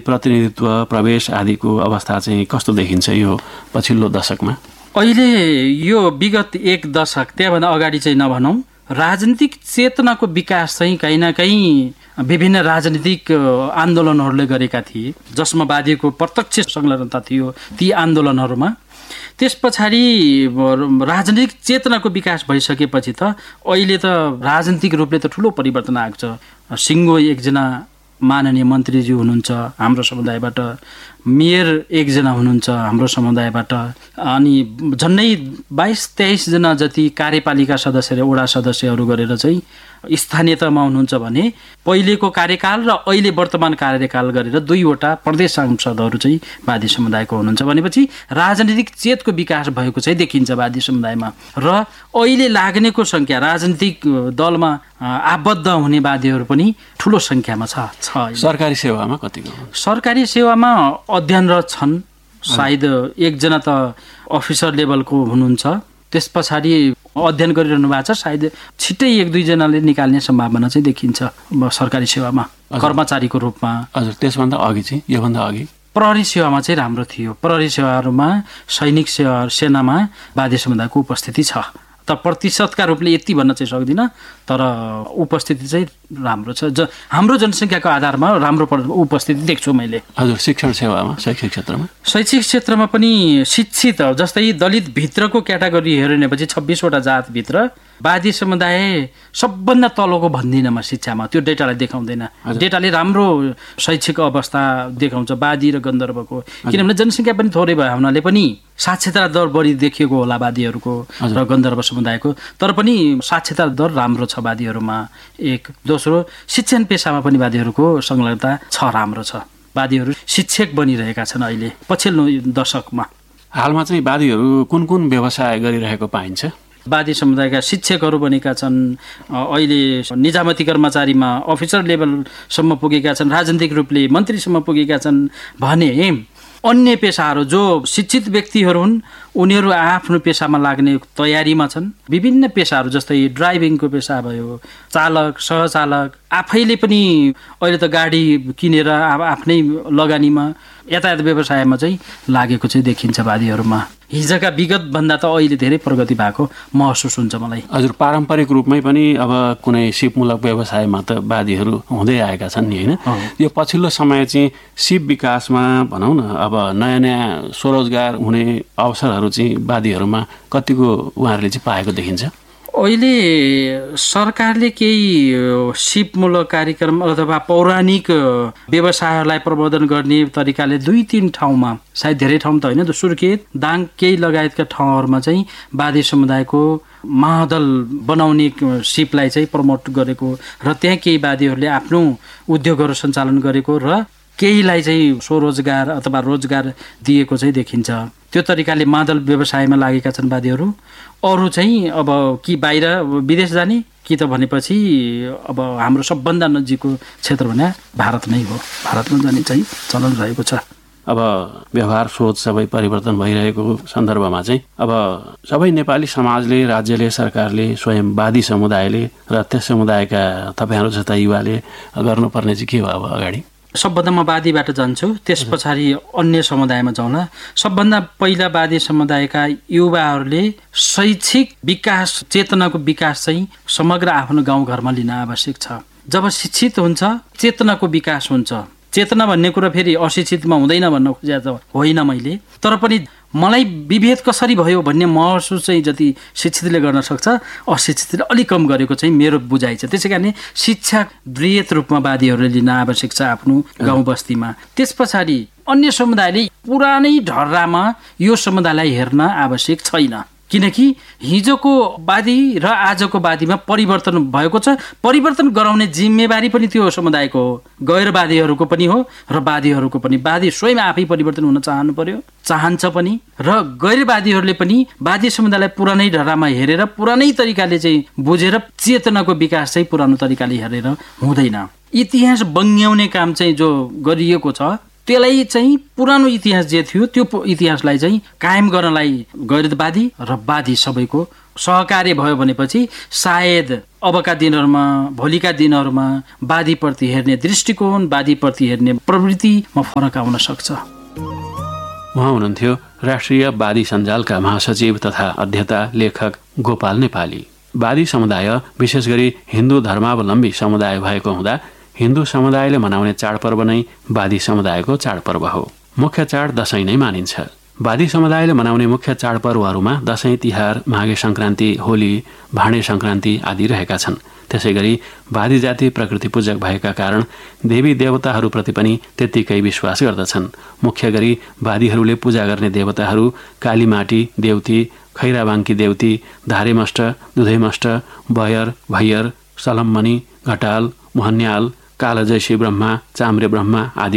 प्रतिनिधित्व प्रवेश आदिको अवस्था चाहिँ कस्तो देखिन्छ यो पछिल्लो दशकमा? अहिले यो विगत एक दशक त्यहाँभन्दा अगाडि चाहिँ नभनौँ, राजनीतिक चेतनाको विकास चाहिँ कहीँ न कहीँ विभिन्न राजनीतिक आन्दोलनहरूले गरेका थिए, जसमा वादीको प्रत्यक्ष संलग्नता थियो ती आन्दोलनहरूमा। त्यस पछाडि राजनीतिक चेतनाको विकास भइसकेपछि त अहिले त राजनीतिक रूपले त ठुलो परिवर्तन आएको छ। सिङ्गो एकजना माननीय मन्त्रीज्यू हुनुहुन्छ हाम्रो समुदायबाट, मेयर एकजना हुनुहुन्छ हाम्रो समुदायबाट, अनि झन्डै 22-23 जना जति कार्यपालिका सदस्य र वडा सदस्यहरू गरेर चाहिँ स्थानीय तहमा हुनुहुन्छ भने पहिलेको कार्यकाल र अहिले वर्तमान कार्यकाल गरेर 2वटा प्रदेश सांसदहरू चाहिँ वादी समुदायको हुनुहुन्छ भनेपछि राजनीतिक चेतको विकास भएको चाहिँ देखिन्छ वादी समुदायमा। र अहिले लाग्नेको सङ्ख्या राजनीतिक दलमा आबद्ध हुने वादीहरू पनि ठुलो सङ्ख्यामा छ। सरकारी सेवामा कतिको? सरकारी सेवामा अध्ययनरत छन्, सायद एकजना त अफिसर लेभलको हुनुहुन्छ, त्यस पछाडि अध्ययन गरिरहनु भएको छ, सायद छिट्टै 1-2 जनाले निकाल्ने सम्भावना चाहिँ देखिन्छ सरकारी सेवामा कर्मचारीको रूपमा। हजुर, त्यसभन्दा अघि चाहिँ योभन्दा अघि प्रहरी सेवामा चाहिँ राम्रो थियो। प्रहरी सेवाहरूमा सैनिक सेनामा वादी समुदायको उपस्थिति छ, त प्रतिशतका रूपले यति भन्न चाहिँ सक्दिनँ, तर उपस्थिति चाहिँ राम्रो छ। हाम्रो जनसङ्ख्याको आधारमा राम्रो उपस्थिति देख्छु मैले। हजुर, शिक्षण सेवामा, शैक्षिक क्षेत्रमा? शैक्षिक क्षेत्रमा पनि शिक्षित, जस्तै दलित भित्रको क्याटेगोरी हेर्ने पछि 26वटा जातभित्र वादी समुदाय सबभन्दा तलको भन्दिनँ म शिक्षामा, त्यो डेटालाई देखाउँदैन। डेटाले राम्रो शैक्षिक अवस्था देखाउँछ वादी र गन्धर्वको, किनभने जनसङ्ख्या पनि थोरै भयो हुनाले पनि साक्षरता दर बढी देखिएको होला वादीहरूको र गन्धर्व समुदायको, तर पनि साक्षरता दर राम्रो छ वादीहरूमा। एक दोस्रो, शिक्षण पेसामा पनि वादीहरूको संलग्नता छ, राम्रो छ। वादीहरू शिक्षक बनिरहेका छन् अहिले पछिल्लो दशकमा। हालमा चाहिँ वादीहरू कुन कुन व्यवसाय गरिरहेको पाइन्छ? वादी समुदायका शिक्षकहरू बनेका छन्, अहिले निजामती कर्मचारीमा अफिसर लेभलसम्म पुगेका छन्, राजनीतिक रूपले मन्त्रीसम्म पुगेका छन् भने अन्य पेसाहरू जो शिक्षित व्यक्तिहरू हुन् उनीहरू आफ्नो पेसामा लाग्ने तयारीमा छन्। विभिन्न पेसाहरू जस्तै ड्राइभिङको पेसा भयो, चालक, सहचालक, आफैले पनि अहिले त गाडी किनेर आफ्नै लगानीमा यातायात व्यवसायमा चाहिँ लागेको चाहिँ देखिन्छ वादीहरूमा। हिजोका विगतभन्दा त अहिले धेरै प्रगति भएको महसुस हुन्छ मलाई। हजुर, पारम्परिक रूपमै पनि अब कुनै सिपमूलक व्यवसायमा त वादीहरू हुँदै आएका छन् नि, होइन? यो पछिल्लो समय चाहिँ सिप विकासमा भनौँ न, अब नयाँ नयाँ स्वरोजगार हुने अवसरहरू चाहिँ वादीहरूमा कतिको उहाँहरूले चाहिँ पाएको देखिन्छ? अहिले सरकारले केही सिपमूलक कार्यक्रम अथवा पौराणिक व्यवसायहरूलाई प्रवर्धन गर्ने तरिकाले 2-3 ठाउँमा, सायद धेरै ठाउँ त होइन, सुर्खेत, दाङ केही लगायतका ठाउँहरूमा चाहिँ वादी समुदायको महादल बनाउने सिपलाई चाहिँ प्रमोट गरेको र त्यहाँ केही वादीहरूले आफ्नो उद्योगहरू सञ्चालन गरेको र केहीलाई चाहिँ स्वरोजगार अथवा रोजगार दिएको चाहिँ देखिन्छ। त्यो तरिकाले मादल व्यवसायमा लागेका छन् वादीहरू। अरू चाहिँ अब कि बाहिर विदेश जाने कि त भनेपछि अब हाम्रो सबभन्दा नजिकको क्षेत्र भने भारत नै हो, भारतमा जाने चाहिँ चलन रहेको छ। अब व्यवहार सोच सबै परिवर्तन भइरहेको सन्दर्भमा चाहिँ अब सबै नेपाली समाजले, राज्यले, सरकारले, स्वयं वादी समुदायले र त्यस समुदायका तपाईँहरू जस्ता युवाले गर्नुपर्ने चाहिँ के हो अब अगाडि? सबभन्दा म वादीबाट जान्छु, त्यस पछाडि अन्य समुदायमा जाउँला। सबभन्दा पहिला वादी समुदायका युवाहरूले शैक्षिक विकास, चेतनाको विकास चाहिँ समग्र आफ्नो गाउँघरमा लिन आवश्यक छ। जब शिक्षित हुन्छ चेतनाको विकास हुन्छ। चेतना भन्ने कुरा फेरि अशिक्षितमा हुँदैन भन्न खोजेको त होइन मैले, तर पनि मलाई विभेद कसरी भयो भन्ने महसुस चाहिँ जति शिक्षितले गर्न सक्छ अशिक्षितले अलिक कम गरेको चाहिँ मेरो बुझाइ छ। त्यसै कारण शिक्षा वृहत रूपमा वादीहरूले लिन आवश्यक छ आफ्नो गाउँ बस्तीमा। त्यस पछाडि अन्य समुदायले पुरानै ढर्रामा यो समुदायलाई हेर्न आवश्यक छैन, किनकि हिजोको वादी र आजको वादीमा परिवर्तन भएको छ। परिवर्तन गराउने जिम्मेवारी पनि त्यो समुदायको हो, गैरवादीहरूको पनि हो र वादीहरूको पनि। वादी स्वयं आफै परिवर्तन हुन चाहन्छ पनि, र गैरवादीहरूले पनि वादी समुदायलाई पुरानै ढर्रामा हेरेर पुरानै तरिकाले चाहिँ बुझेर चेतनाको विकास चाहिँ पुरानो तरिकाले हेरेर हुँदैन। इतिहास बङ्ग्याउने काम चाहिँ जो गरिएको छ त्यसलाई चाहिँ पुरानो इतिहास जे थियो त्यो इतिहासलाई चाहिँ कायम गर्नलाई गैरवादी र वादी सबैको सहकार्य भयो भनेपछि सायद अबका दिनहरूमा भोलिका दिनहरूमा वादीप्रति हेर्ने दृष्टिकोण वादीप्रति हेर्ने प्रवृत्तिमा फरक आउन सक्छ। उहाँ हुनुहुन्थ्यो राष्ट्रिय वादी सञ्जालका महासचिव तथा अध्येता लेखक गोपाल नेपाली। वादी समुदाय विशेष गरी हिन्दू धर्मावलम्बी समुदाय भएको हुँदा हिन्दू समुदायले मनाउने चाडपर्व नै वादी समुदायको चाडपर्व हो। मुख्य चाड दशैं नै मानिन्छ। वादी समुदायले मनाउने मुख्य चाडपर्वहरूमा दशैं, तिहार, माघे सङ्क्रान्ति, होली, भाँडे सङ्क्रान्ति आदि रहेका छन्। त्यसै गरी वादी जाति प्रकृति पूजक भएका कारण देवी देवताहरूप्रति पनि त्यत्तिकै विश्वास गर्दछन्। मुख्य गरी वादीहरूले पूजा गर्ने देवताहरू कालीमाटी देउती, खैराबाङ्की देउती, धारेमष्ट, दुधैमष्ट, बयर, भैयर, सलममणि, घटाल, मोहन्याल, कालजैसी ब्रह्मा, चाम्रे ब्रह्मा आदि